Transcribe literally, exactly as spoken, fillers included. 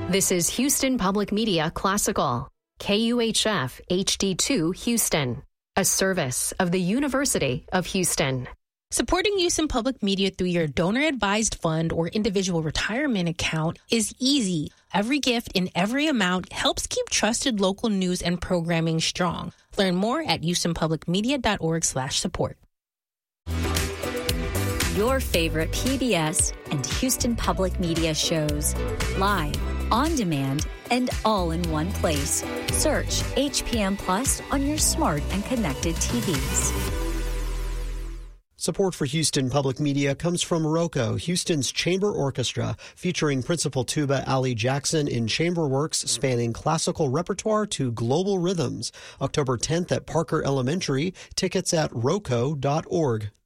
This is Houston Public Media Classical, K U H F H D two Houston, a service of the University of Houston. Supporting Houston Public Media through your donor-advised fund or individual retirement account is easy. Every gift in every amount helps keep trusted local news and programming strong. Learn more at houstonpublicmedia.org slash support. Your favorite P B S and Houston Public Media shows, live, on demand, and all in one place. Search H P M Plus on your smart and connected T Vs. Support for Houston Public Media comes from ROCO, Houston's chamber orchestra, featuring principal tuba Ali Jackson in chamber works spanning classical repertoire to global rhythms. October tenth at Parker Elementary. Tickets at roco dot org.